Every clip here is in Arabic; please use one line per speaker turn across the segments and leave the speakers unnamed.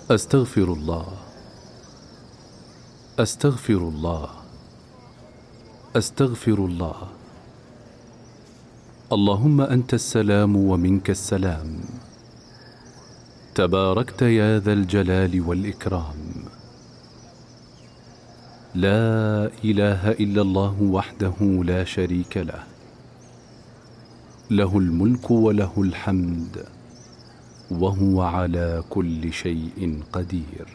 أستغفر الله، أستغفر الله، أستغفر الله. اللهم أنت السلام ومنك السلام، تباركت يا ذا الجلال والإكرام. لا إله إلا الله وحده لا شريك له، له الملك وله الحمد وهو على كل شيء قدير.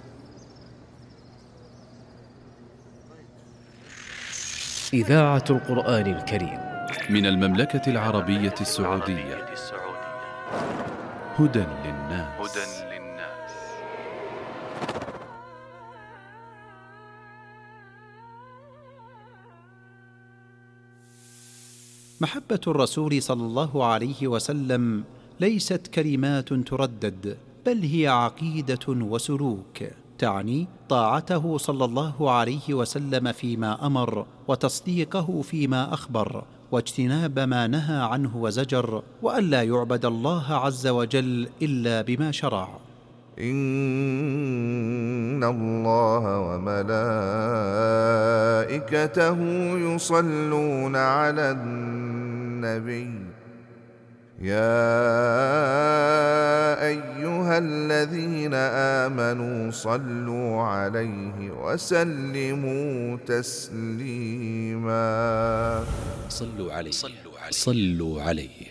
إذاعة القرآن الكريم
من المملكة العربية السعودية. هدى للناس.
محبة الرسول صلى الله عليه وسلم ليست كلمات تردد، بل هي عقيدة وسلوك، تعني طاعته صلى الله عليه وسلم فيما أمر، وتصديقه فيما أخبر، واجتناب ما نهى عنه وزجر، وألا يعبد الله عز وجل إلا بما شرع.
إن الله وملائكته يصلون على النبي يا أيها الذين آمنوا صلوا عليه وسلموا تسليما.
صلوا عليه.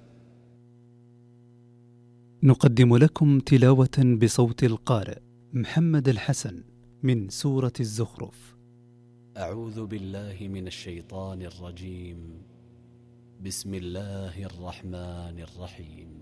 نقدم لكم تلاوة بصوت القارئ محمد الحسن من سورة الزخرف.
أعوذ بالله من الشيطان الرجيم. بسم الله الرحمن الرحيم.